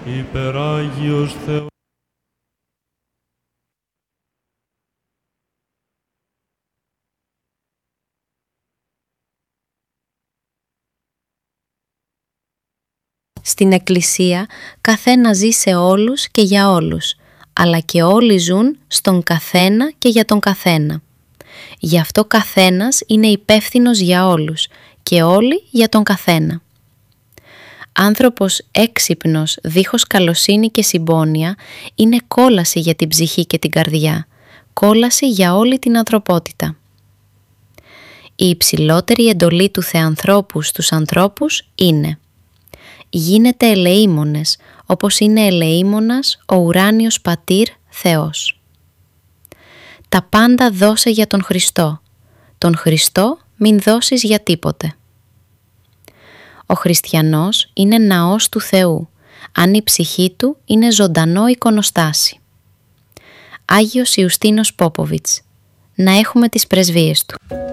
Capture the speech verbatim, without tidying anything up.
Υπεράγιος Θεός. Στην Εκκλησία καθένα ζει σε όλους και για όλους, αλλά και όλοι ζουν στον καθένα και για τον καθένα. Γι' αυτό καθένας είναι υπεύθυνος για όλους και όλοι για τον καθένα. Άνθρωπος έξυπνος, δίχως καλοσύνη και συμπόνια, είναι κόλαση για την ψυχή και την καρδιά, κόλαση για όλη την ανθρωπότητα. Η υψηλότερη εντολή του Θεανθρώπου στους ανθρώπους είναι: γίνετε ελεήμονες, όπως είναι ελεήμονας ο ουράνιος Πατήρ Θεός. Τα πάντα δώσε για τον Χριστό, τον Χριστό μην δώσεις για τίποτε. Ο χριστιανός είναι ναός του Θεού, αν η ψυχή του είναι ζωντανό εικονοστάσι. Άγιος Ιουστίνος Πόποβιτς. Να έχουμε τις πρεσβείες του.